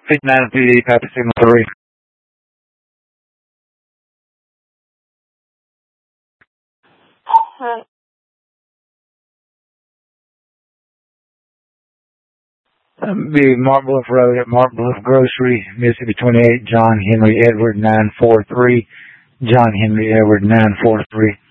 59 PD, Papa Signal 3. Be Mark Bluff Road at Mark Bluff Grocery, Mississippi 28, John Henry Edward 943. John Henry Edward 943.